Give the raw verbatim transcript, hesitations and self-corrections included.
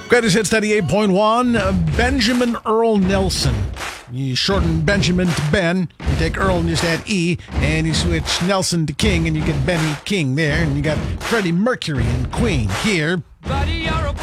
Greatest Hits ninety-eight point one, uh, Benjamin Earl Nelson. You shorten Benjamin to Ben, you take Earl and just add E, and you switch Nelson to King, and you get Benny King there, and you got Freddie Mercury and Queen here. Buddy, you're a